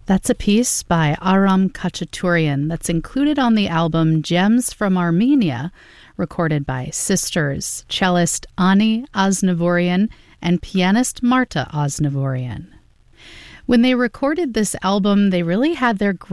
That's a piece by Aram Khachaturian that's included on the album Gems from Armenia, recorded by sisters, cellist Ani Aznavourian and pianist Marta Aznavourian. When they recorded this album, they really had their